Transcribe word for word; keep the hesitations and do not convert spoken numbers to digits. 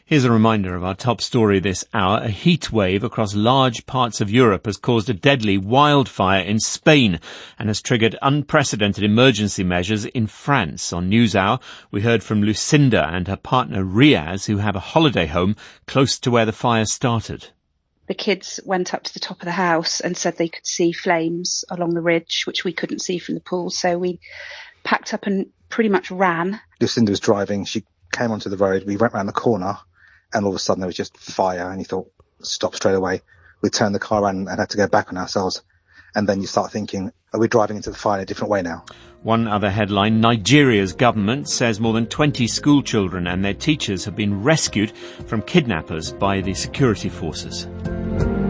Here's a reminder of our top story this hour. A heat wave across large parts of Europe has caused a deadly wildfire in Spain and has triggered unprecedented emergency measures in France. On NewsHour, we heard from Lucinda and her partner Riaz, who have a holiday home close to where the fire started. The kids went up to the top of the house and said they could see flames along the ridge, which we couldn't see from the pool. So we packed up and pretty much ran. Lucinda was driving. She came onto the road. We went round the corner. And all of a sudden there was just fire, and you thought, stop straight away. We turned the car around and had to go back on ourselves. And then you start thinking, are we driving into the fire in a different way now? One other headline, Nigeria's government says more than twenty school children and their teachers have been rescued from kidnappers by the security forces.